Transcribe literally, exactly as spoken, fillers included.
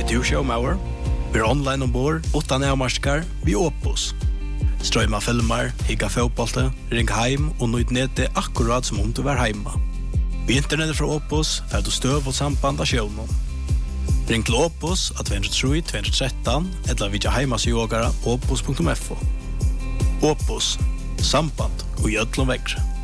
Er du showmauer? Vi er online ombord, utan avmarskar, vi Opus. Strøyma filmer, higga fotbollte, ring heim og nøyd nete akkurat som om du var heima. Vi internettet fra Opus, fer du støv og samband av sjøvnen. Ring til Opus at to tre to tre tre eller vidja heimasjogara opus punktum f o. Opus, samband og gjødlom vekkre.